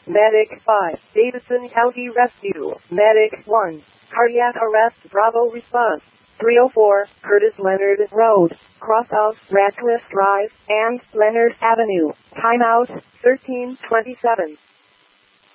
Medic 5, Davidson County Rescue. Medic 1, cardiac arrest, Bravo response. 304, Curtis Leonard Road, cross of Radcliffe Drive and Leonard Avenue. Timeout, 13:27.